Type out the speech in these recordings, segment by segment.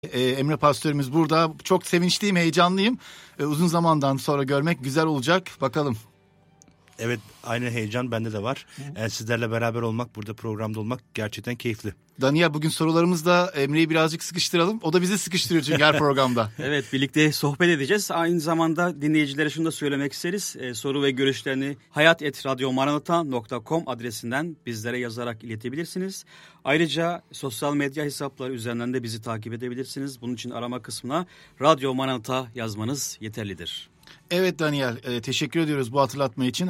Emre Pastörümüz burada. Çok sevinçliyim, heyecanlıyım. Uzun zamandan sonra görmek güzel olacak. Bakalım. Evet, aynı heyecan bende de var. Sizlerle beraber olmak, burada programda olmak gerçekten keyifli. Daniel, bugün sorularımızda Emre'yi birazcık sıkıştıralım. O da bizi sıkıştırıyor çünkü her programda. Evet, birlikte sohbet edeceğiz. Aynı zamanda dinleyicilere şunu da söylemek isteriz. Soru ve görüşlerini hayat@radyomaranata.com adresinden bizlere yazarak iletebilirsiniz. Ayrıca sosyal medya hesapları üzerinden de bizi takip edebilirsiniz. Bunun için arama kısmına Radyo Maranata yazmanız yeterlidir. Evet Daniel, teşekkür ediyoruz bu hatırlatma için.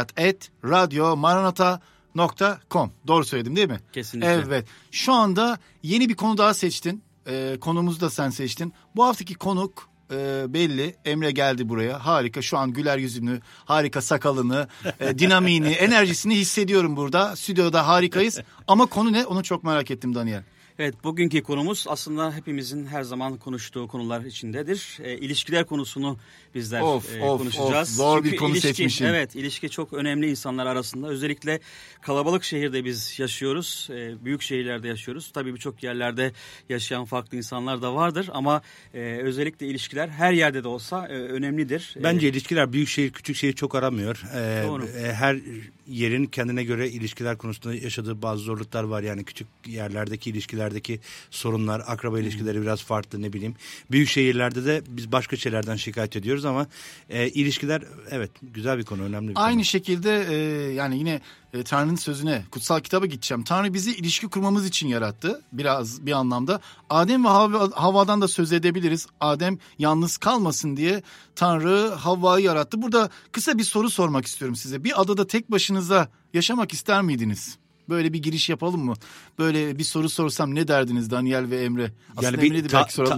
hayat@radyomaranata.com. Doğru söyledim değil mi? Kesinlikle. Evet. Şu anda yeni bir konu daha seçtin. Konumuzu da sen seçtin. Bu haftaki konuk belli. Emre geldi buraya. Harika. Şu an güler yüzünü, harika sakalını, dinamiğini, enerjisini hissediyorum burada. Stüdyoda harikayız. Ama konu ne? Onu çok merak ettim Daniel. Evet, bugünkü konumuz aslında hepimizin her zaman konuştuğu konular içindedir. İlişkiler konusunu bizler konuşacağız. Zor Çünkü bir konu seçmişim. Evet, ilişki çok önemli insanlar arasında. Özellikle kalabalık şehirde biz yaşıyoruz. Büyük şehirlerde yaşıyoruz. Tabii birçok yerlerde yaşayan farklı insanlar da vardır. Ama özellikle ilişkiler her yerde de olsa önemlidir. Bence ilişkiler büyük şehir, küçük şehir çok aramıyor. Doğru. Her yerin kendine göre ilişkiler konusunda yaşadığı bazı zorluklar var. Yani küçük yerlerdeki ilişkilerdeki sorunlar, akraba ilişkileri biraz farklı, ne bileyim. Büyük şehirlerde de biz başka şeylerden şikayet ediyoruz ama ilişkiler evet güzel bir konu, önemli bir konu. Aynı şekilde yani yine Tanrı'nın sözüne, kutsal kitaba gideceğim. Tanrı bizi ilişki kurmamız için yarattı biraz bir anlamda. Adem ve Havva'dan da söz edebiliriz. Adem yalnız kalmasın diye Tanrı Havva'yı yarattı. Burada kısa bir soru sormak istiyorum size. Bir adada tek başınıza yaşamak ister miydiniz? Böyle bir giriş yapalım mı? Böyle bir soru sorsam ne derdiniz Daniel ve Emre? Aslında Yani bir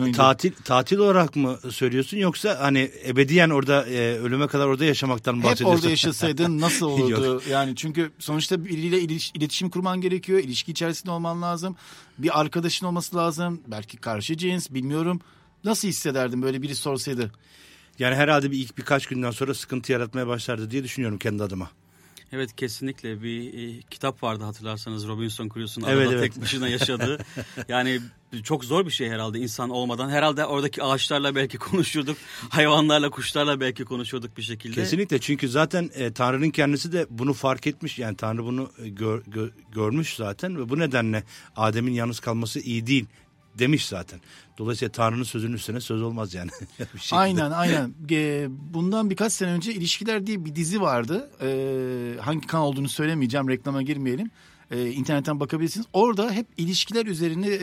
tatil olarak mı söylüyorsun, yoksa hani ebediyen orada ölüme kadar orada yaşamaktan mı bahsediyorsun? Hep orada yaşasaydın nasıl olurdu? Yani çünkü sonuçta biriyle iletişim kurman gerekiyor. İlişki içerisinde olman lazım. Bir arkadaşın olması lazım. Belki karşı cins, bilmiyorum. Nasıl hissederdin böyle biri sorsaydı? Yani herhalde ilk birkaç günden sonra sıkıntı yaratmaya başlardı diye düşünüyorum kendi adıma. Evet, kesinlikle bir kitap vardı hatırlarsanız, Robinson Crusoe'nun evet, adada tek başına yaşadığı. Yani çok zor bir şey herhalde insan olmadan. Herhalde oradaki ağaçlarla belki konuşurduk, hayvanlarla, kuşlarla belki konuşurduk bir şekilde. Kesinlikle, çünkü zaten Tanrı'nın kendisi de bunu fark etmiş. Yani Tanrı bunu görmüş zaten ve bu nedenle Adem'in yalnız kalması iyi değil demiş zaten. Dolayısıyla Tanrı'nın sözünün üstüne söz olmaz yani. Aynen. Bundan birkaç sene önce İlişkiler diye bir dizi vardı. Hangi kanal olduğunu söylemeyeceğim, reklama girmeyelim. İnternetten bakabilirsiniz. Orada hep ilişkiler üzerine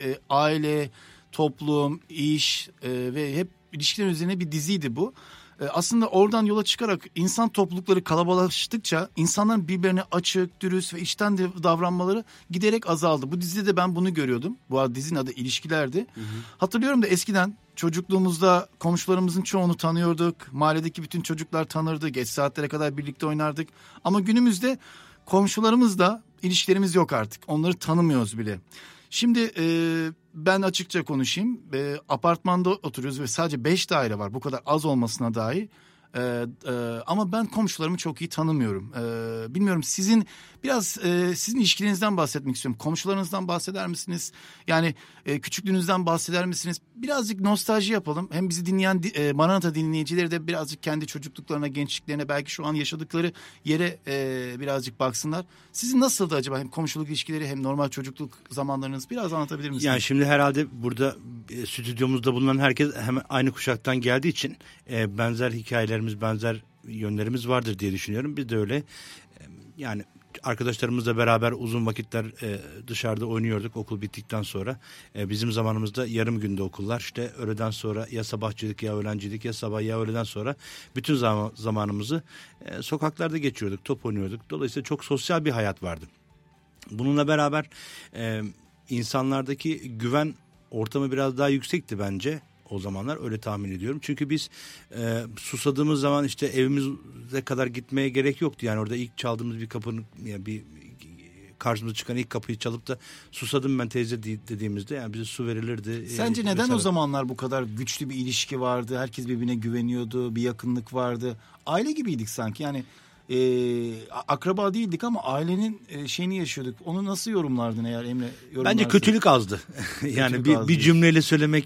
aile, toplum, iş ve hep ilişkiler üzerine bir diziydi bu. Aslında oradan yola çıkarak insan toplulukları kalabalaştıkça insanların birbirine açık, dürüst ve içten davranmaları giderek azaldı. Bu dizide de ben bunu görüyordum. Bu dizinin adı İlişkilerdi. Hı hı. Hatırlıyorum da eskiden çocukluğumuzda komşularımızın çoğunu tanıyorduk. Mahalledeki bütün çocuklar tanırdı. Geç saatlere kadar birlikte oynardık. Ama günümüzde komşularımızla ilişkilerimiz yok artık. Onları tanımıyoruz bile. Şimdi ben açıkça konuşayım. Apartmanda oturuyoruz ve sadece 5 daire var. Bu kadar az olmasına dahi. Ama ben komşularımı çok iyi tanımıyorum. Bilmiyorum, sizin sizin ilişkilerinizden bahsetmek istiyorum. Komşularınızdan bahseder misiniz? Yani küçüklüğünüzden bahseder misiniz? Birazcık nostalji yapalım. Hem bizi dinleyen Maranata dinleyicileri de birazcık kendi çocukluklarına, gençliklerine, belki şu an yaşadıkları yere birazcık baksınlar. Sizin nasıldı acaba hem komşuluk ilişkileri hem normal çocukluk zamanlarınız? Biraz anlatabilir misiniz? Yani şimdi herhalde burada stüdyomuzda bulunan herkes hemen aynı kuşaktan geldiği için benzer hikayelerimiz, benzer yönlerimiz vardır diye düşünüyorum. Biz de öyle. Yani arkadaşlarımızla beraber uzun vakitler dışarıda oynuyorduk okul bittikten sonra. Bizim zamanımızda yarım günde okullar. İşte öğleden sonra ya sabahçılık ya öğlencilik, ya sabah ya öğleden sonra bütün zamanımızı sokaklarda geçiriyorduk, top oynuyorduk. Dolayısıyla çok sosyal bir hayat vardı. Bununla beraber insanlardaki güven ortamı biraz daha yüksekti bence. O zamanlar öyle tahmin ediyorum. Çünkü biz susadığımız zaman işte evimize kadar gitmeye gerek yoktu. Yani orada ilk çaldığımız bir kapının, yani bir karşımıza çıkan ilk kapıyı çalıp da susadım ben teyze dediğimizde yani bize su verilirdi. Sence neden mesela o zamanlar bu kadar güçlü bir ilişki vardı? Herkes birbirine güveniyordu, bir yakınlık vardı. Aile gibiydik sanki. Yani akraba değildik ama ailenin şeyini yaşıyorduk. Onu nasıl yorumlardın eğer Emre yorumlarsın? Bence kötülük azdı. Yani Kötülük azdı bir cümleyle söylemek